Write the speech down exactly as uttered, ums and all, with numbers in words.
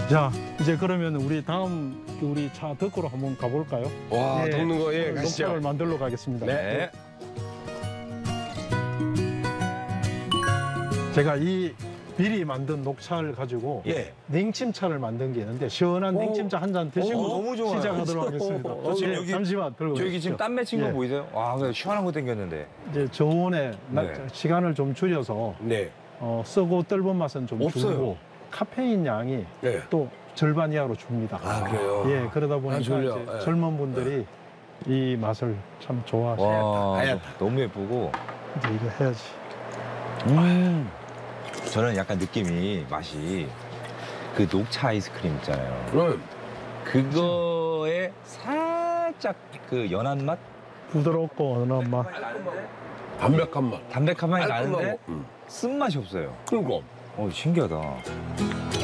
자, 이제 그러면 우리 다음 우리 차 덕으로 한번 가볼까요? 와, 예, 덮는 거, 예, 가시죠. 녹차를 만들러 가겠습니다. 네. 제가 이 미리 만든 녹차를 가지고 예. 냉침차를 만든 게 있는데 시원한 냉침차 한 잔 드시고 오, 너무 좋아요. 시작하도록 하겠습니다. 저 지금 예, 여기- 잠시만 들고 저 여기 계십시오. 지금 땀 맺힌 거 예. 보이세요? 와, 그래, 시원한 거 땡겼는데. 이제 저온에 나- 네. 시간을 좀 줄여서 네. 어, 쓰고 떫은 맛은 좀 없어요. 줄고 카페인 양이 네. 또 절반 이하로 줍니다. 아, 그래요? 예, 그러다 보니까 졸려. 이제 예. 젊은 분들이 이 맛을 참 좋아하셔요. 와, 하얗다. 너무 예쁘고. 이제 이거 해야지. 음. 저는 약간 느낌이 맛이 그 녹차 아이스크림 있잖아요. 그럼. 그거에 살짝 그 연한 맛? 부드럽고 은은한 맛. 담백한 맛. 담백한 맛이 나는데 음. 쓴맛이 없어요. 그리고. 어, 신기하다.